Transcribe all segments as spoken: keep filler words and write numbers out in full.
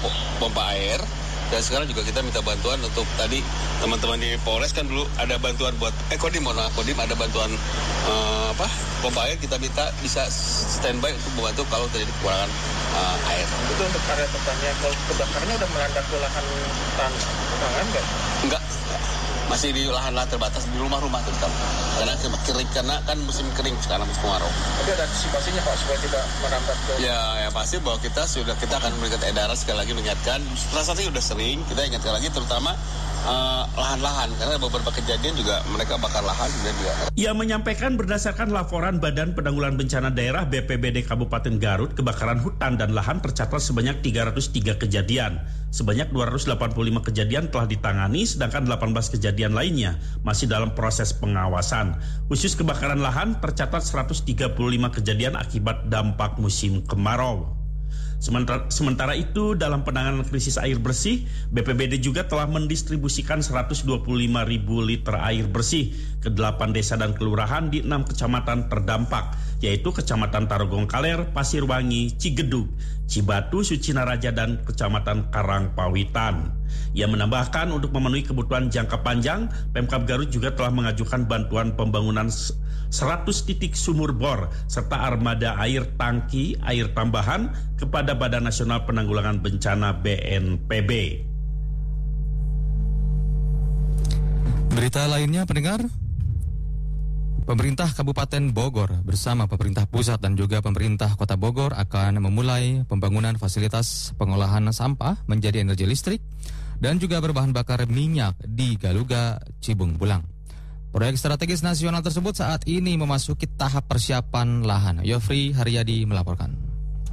pompa air. Dan sekarang juga kita minta bantuan untuk tadi teman-teman di Polres kan dulu ada bantuan buat eh Kodim, mohon maaf, Kodim ada bantuan uh, apa pompa air, kita minta bisa standby untuk membantu kalau terjadi kekurangan uh, air. Itu untuk area pertanian, kalau kebakarannya udah melanda ke lahan hutan tangan nggak? Enggak, masih di lahan-lahan terbatas di rumah-rumah terutama. Karena kering, karena kan musim kering sekarang musim kemarau. Tapi ada antisipasinya Pak supaya tidak merambat ke. Ya, ya pasti bahwa kita sudah kita akan memberikan edaran sekali lagi mengingatkan. Rasanya sudah sering kita ingatkan lagi terutama uh, lahan-lahan karena beberapa kejadian juga mereka bakar lahan dan juga. Ia menyampaikan berdasarkan laporan Badan Penanggulangan Bencana Daerah B P B D Kabupaten Garut, kebakaran hutan dan lahan tercatat sebanyak tiga ratus tiga kejadian. Sebanyak dua ratus delapan puluh lima kejadian telah ditangani, sedangkan delapan belas kejadian lainnya masih dalam proses pengawasan. Khusus kebakaran lahan tercatat seratus tiga puluh lima kejadian akibat dampak musim kemarau. Sementara, sementara itu dalam penanganan krisis air bersih, B P B D juga telah mendistribusikan seratus dua puluh lima ribu liter air bersih ke delapan desa dan kelurahan di enam kecamatan terdampak, yaitu Kecamatan Tarogong Kaler, Pasirwangi, Cigedug, Cibatu, Sucinaraja, dan Kecamatan Karangpawitan. Ia menambahkan untuk memenuhi kebutuhan jangka panjang, Pemkab Garut juga telah mengajukan bantuan pembangunan seratus titik sumur bor serta armada air tangki air tambahan kepada Badan Nasional Penanggulangan Bencana B N P B. Berita lainnya, pendengar. Pemerintah Kabupaten Bogor bersama pemerintah pusat dan juga pemerintah Kota Bogor akan memulai pembangunan fasilitas pengolahan sampah menjadi energi listrik dan juga berbahan bakar minyak di Galuga, Cibung Bulang. Proyek strategis nasional tersebut saat ini memasuki tahap persiapan lahan. Yofri Haryadi melaporkan.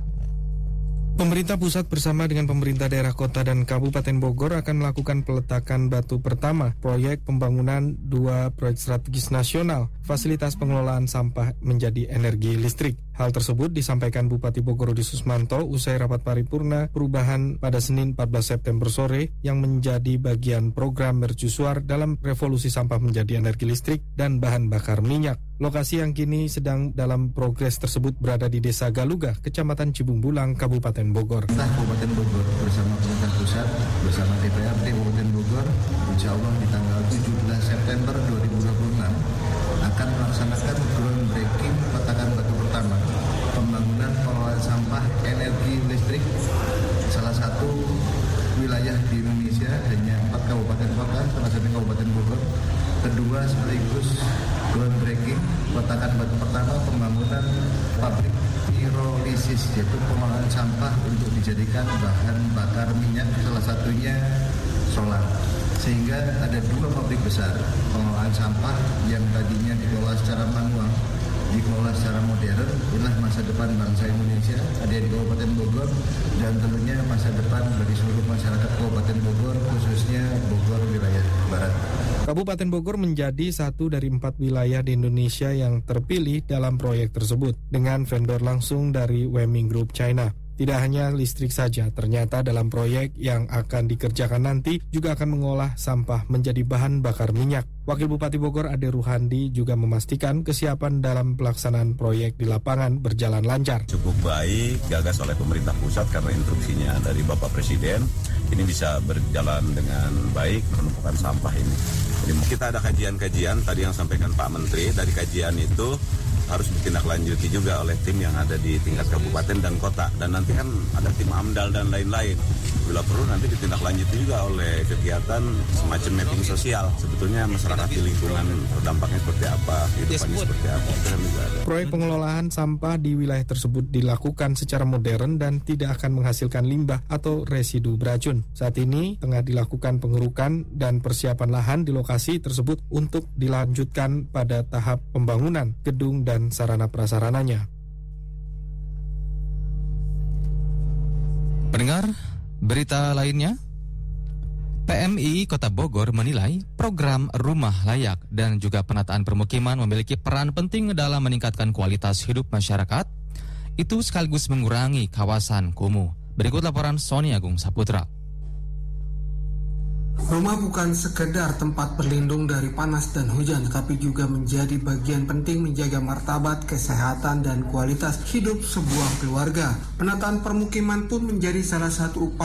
Pemerintah pusat bersama dengan pemerintah daerah kota dan Kabupaten Bogor akan melakukan peletakan batu pertama proyek pembangunan dua proyek strategis nasional, fasilitas pengelolaan sampah menjadi energi listrik. Hal tersebut disampaikan Bupati Bogor Rudi Susmanto usai rapat paripurna perubahan pada Senin empat belas September sore yang menjadi bagian program mercusuar dalam revolusi sampah menjadi energi listrik dan bahan bakar minyak. Lokasi yang kini sedang dalam progres tersebut berada di Desa Galuga, Kecamatan Cibung Bulang, Kabupaten Bogor. Kabupaten Bogor bersama pemerintah pusat, bersama D P R D Kabupaten Bogor, insya Allah di tanggal tujuh belas September dua ribu dua puluh enam akan melaksanakan groundbreaking peletakan batu pertama pembangunan pengelolaan sampah energi listrik salah satu wilayah di Indonesia, hanya empat kabupaten kota, salah satu Kabupaten Bogor. Kedua sekaligus groundbreaking peletakan batu pertama pembangunan pabrik pirolisis, yaitu pengolahan sampah untuk dijadikan bahan bakar minyak, salah satunya solar. Sehingga ada dua pabrik besar pengolahan sampah yang tadinya dikelola secara manual, dikelola secara modern. Inilah masa depan bangsa Indonesia, ada di Kabupaten Bogor, dan tentunya masa depan bagi seluruh masyarakat Kabupaten Bogor, khususnya Bogor wilayah Barat. Kabupaten Bogor menjadi satu dari empat wilayah di Indonesia yang terpilih dalam proyek tersebut dengan vendor langsung dari Weming Group China. Tidak hanya listrik saja, ternyata dalam proyek yang akan dikerjakan nanti juga akan mengolah sampah menjadi bahan bakar minyak. Wakil Bupati Bogor Ade Ruhandi juga memastikan kesiapan dalam pelaksanaan proyek di lapangan berjalan lancar. Cukup baik, gagas oleh pemerintah pusat karena instruksinya dari Bapak Presiden. Ini bisa berjalan dengan baik penumpukan sampah ini. Jadi kita ada kajian-kajian tadi yang sampaikan Pak Menteri, dari kajian itu harus ditindaklanjuti juga oleh tim yang ada di tingkat kabupaten dan kota, dan nanti kan ada tim AMDAL dan lain-lain. Bila perlu nanti ditindaklanjuti juga oleh kegiatan semacam mapping sosial. Sebetulnya masyarakat di lingkungan dampaknya seperti apa, kehidupannya seperti apa. Proyek pengelolaan sampah di wilayah tersebut dilakukan secara modern dan tidak akan menghasilkan limbah atau residu beracun. Saat ini tengah dilakukan pengerukan dan persiapan lahan di lokasi tersebut untuk dilanjutkan pada tahap pembangunan gedung dan dan sarana prasarananya. Pendengar, berita lainnya, P M I Kota Bogor menilai program rumah layak dan juga penataan permukiman memiliki peran penting dalam meningkatkan kualitas hidup masyarakat, itu sekaligus mengurangi kawasan kumuh. Berikut laporan Sony Agung Saputra. Rumah bukan sekedar tempat berlindung dari panas dan hujan, tetapi juga menjadi bagian penting menjaga martabat, kesehatan, dan kualitas hidup sebuah keluarga. Penataan permukiman pun menjadi salah satu upaya